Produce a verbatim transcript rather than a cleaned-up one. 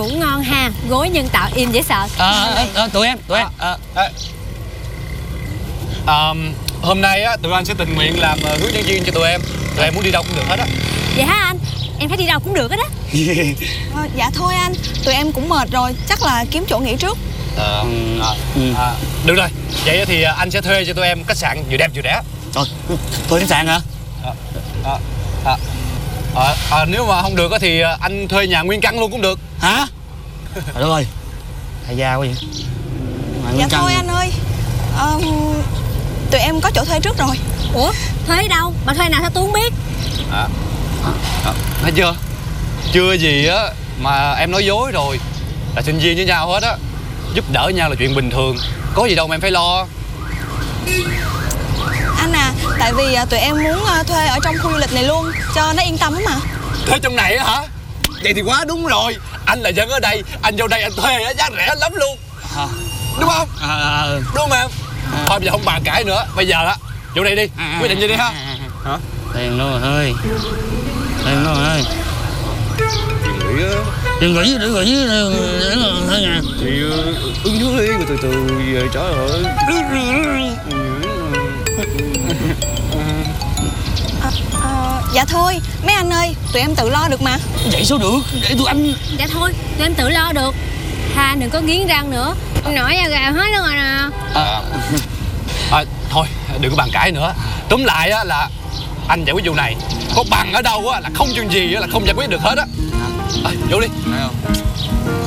ngủ ngon ha, gối nhân tạo im dễ sợ. Ờ à, à, tụi em tụi em à, à, à, hôm nay á tụi anh sẽ tình nguyện làm uh, hướng dẫn viên cho tụi em. Tụi em muốn đi đâu cũng được hết á. Vậy hả anh? Em thấy đi đâu cũng được hết á. à, Dạ thôi anh, tụi em cũng mệt rồi, chắc là kiếm chỗ nghỉ trước. à, à, à, Được rồi, vậy thì anh sẽ thuê cho tụi em khách sạn vừa đẹp vừa rẻ. Rồi, thuê khách sạn hả? à, à, à, à, à, Nếu mà không được thì anh thuê nhà nguyên căn luôn cũng được. Hả? Trời đất ơi, thầy gia quá vậy. Dạ thôi anh ơi, à, tụi em có chỗ thuê trước rồi. Ủa, thuê đâu? Mà thuê nào sao tôi không biết. à, à, Thấy chưa? Chưa gì á mà em nói dối rồi. Là sinh viên với nhau hết á, giúp đỡ nhau là chuyện bình thường, có gì đâu mà em phải lo. Anh à, tại vì tụi em muốn thuê ở trong khu du lịch này luôn cho nó yên tâm mà. Thuê trong này á hả? Vậy thì quá đúng rồi. Anh là dân ở đây, anh vô đây anh thuê á, giá rẻ lắm luôn à, đúng không? À, à, đúng không em? À. Thôi bây giờ không bàn cãi nữa, bây giờ á vô đây đi, à, quyết định gì đi ha. Hả? Tiền đâu rồi ơi, tiền đâu rồi ơi. Tiền nghĩ á, tiền nghĩ để nghĩ để là thôi nha. thì ứng trước đi rồi từ từ về. Trời ơi. à, à, Dạ thôi mấy anh ơi, tụi em tự lo được mà. Vậy sao được, để tụi anh. Dạ thôi, tụi em tự lo được. Ha, đừng có nghiến răng nữa, nổi da gà hết luôn rồi nè. à, à, Thôi đừng có bàn cãi nữa. Túm lại á là anh giải quyết vụ này, có bằng ở đâu á là không chuyện gì á là không giải quyết được hết á. À, vô đi.